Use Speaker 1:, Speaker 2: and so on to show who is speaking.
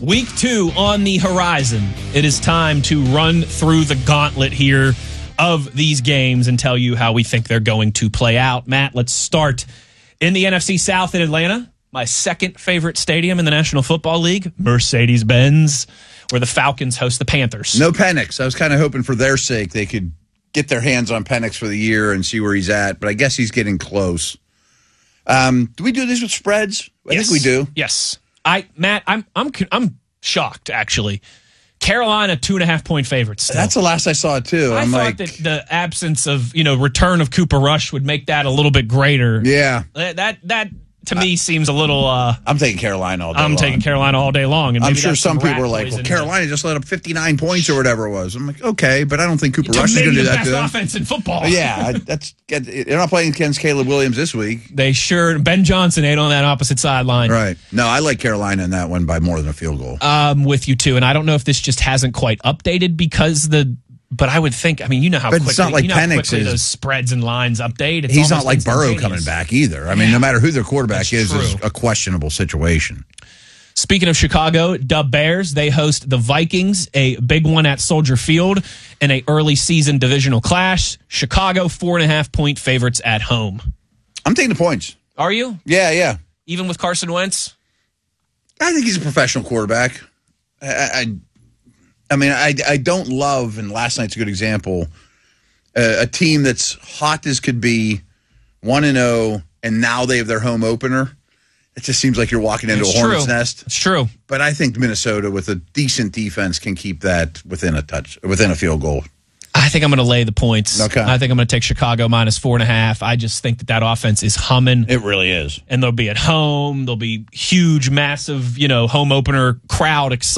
Speaker 1: Week 2 on the horizon. It is time to run through the gauntlet here of these games and tell you how we think they're going to play out. Matt, let's start in the NFC South in Atlanta, my second favorite stadium in the National Football League, Mercedes-Benz, where the Falcons host the Panthers.
Speaker 2: No Penix. I was kind of hoping for their sake they could get their hands on Penix for the year and see where he's at, but I guess he's getting close. Do we do this with spreads? I think we do.
Speaker 1: Yes. Matt, I'm shocked, actually. Carolina 2.5-point favorites still.
Speaker 2: That's the last I saw it too.
Speaker 1: I thought that the absence of, return of Cooper Rush would make that a little bit greater.
Speaker 2: Yeah.
Speaker 1: That to me seems a little
Speaker 2: I'm taking Carolina all day long.
Speaker 1: I'm taking Carolina all day long. And
Speaker 2: I'm sure some people are like, well, Carolina just let up 59 points or whatever it was. I'm like, okay, but I don't think Cooper Rush is going to do that to them.
Speaker 1: Best offense in football.
Speaker 2: Yeah, they're not playing against Caleb Williams this week.
Speaker 1: They sure. Ben Johnson ain't on that opposite sideline.
Speaker 2: Right. No, I like Carolina in that one by more than a field goal.
Speaker 1: With you too, and I don't know if this just hasn't quite updated because but I would think, you know how quickly,
Speaker 2: it's not like Penix is,
Speaker 1: those spreads and lines update.
Speaker 2: He's not like Burrow coming back either. No matter who their quarterback is a questionable situation.
Speaker 1: Speaking of Chicago, the Bears, they host the Vikings, a big one at Soldier Field in a early season divisional clash. Chicago, 4.5-point favorites at home. I'm taking the points. Are you?
Speaker 2: Yeah.
Speaker 1: Even with Carson Wentz?
Speaker 2: I think he's a professional quarterback. I don't love, and last night's a good example, a team that's hot as could be, 1-0, and now they have their home opener. It just seems like you're walking into a hornet's nest.
Speaker 1: It's true.
Speaker 2: But I think Minnesota, with a decent defense, can keep that within a field goal.
Speaker 1: I think I'm going to lay the points.
Speaker 2: Okay.
Speaker 1: I think I'm going to take Chicago minus 4.5. I just think that offense is humming.
Speaker 2: It really is.
Speaker 1: And they'll be at home. There'll be huge, massive, home opener crowd excited.